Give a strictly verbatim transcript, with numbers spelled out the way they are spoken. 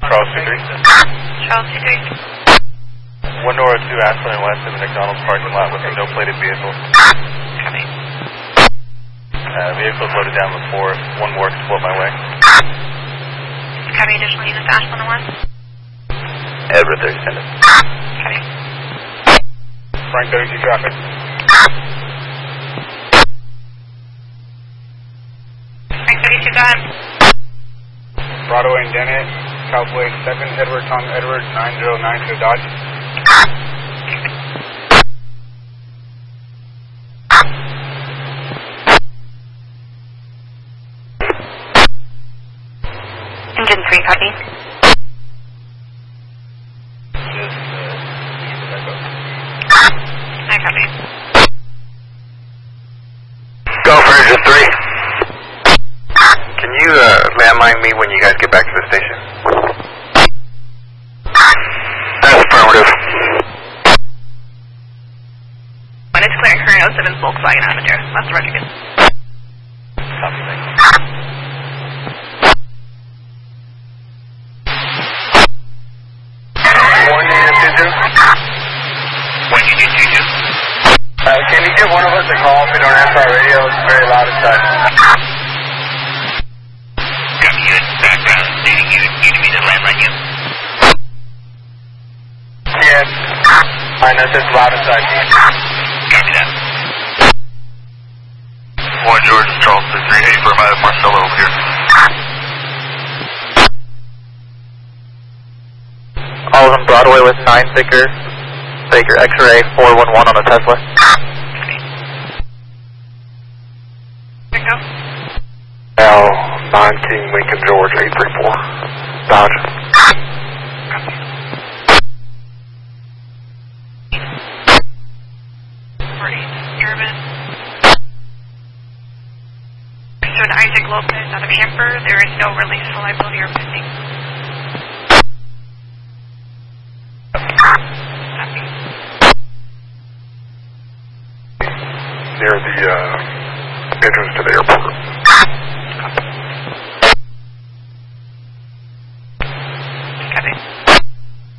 Charles two three. Charles two three. one door two Ashland and West in the McDonald's parking lot with a no plated vehicle. Copy. Uh, vehicle's loaded down with four. One more can float my way. Copy. Additional units to Ashland and West. Edward thirty seven. Copy. Frank thirty-two traffic. Frank thirty-two, go ahead. Broadway and Dennett, Southway seven, Edward Tom Edward nine zero nine two Dodge. Engine three, copy. I copy. Go for engine three. Can you uh, landline me when you guys get back to the station? That's affirmative. When it's clearing current oh seven Volkswagen Avenger. That's the Roger, good. Copy, thank you. one unit two two. one unit two two. Uh, can you give one of us a call if we don't answer our radio? It's very loud inside. Copy unit background stating you need me to landline you. Yes. I know it's loud inside. Copy that. one George Charles two three eight for my Marcelo over here. All of them Broadway with nine Baker. Baker X-ray four one one on a Tesla. Bingo. L nine King Lincoln George eight three four. Dodge. Urban. Pursued Isaac Lopez out of Hamper. There is no release for liability or pending. Copy. Near the uh, entrance to the airport. Copy.